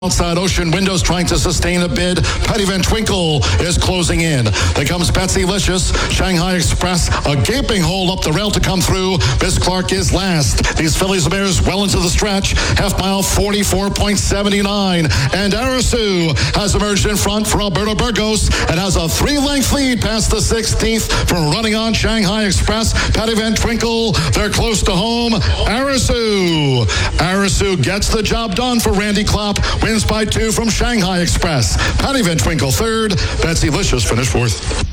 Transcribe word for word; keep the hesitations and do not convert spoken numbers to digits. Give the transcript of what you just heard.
Outside Ocean Windows trying to sustain a bid. Petty Van Twinkle is closing in. There comes Betsy Licious. Shanghai Express, a gaping hole up the rail to come through. Miss Clark is last. These fillies and bears well into the stretch. Half mile forty-four point seven nine. And Arisu has emerged in front for Alberto Burgos and has a three-length lead past the sixteenth from running on Shanghai Express. Petty Van Twinkle, they're close to home. Arisu. Arisu gets the job done for Randy Klopp. Wins by two from Shanghai Express. Patty Van Twinkle third. Betsy Licious finished fourth.